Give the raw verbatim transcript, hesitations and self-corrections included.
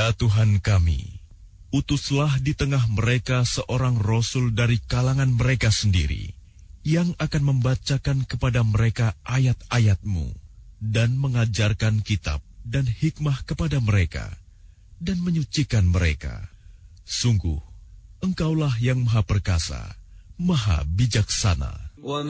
Ya Tuhan kami, utuslah di tengah mereka seorang rasul dari kalangan mereka sendiri, yang akan membacakan kepada mereka ayat-ayat-Mu, dan mengajarkan kitab dan hikmah kepada mereka, dan menyucikan mereka. Sungguh, Engkaulah yang Maha Perkasa, Maha Bijaksana.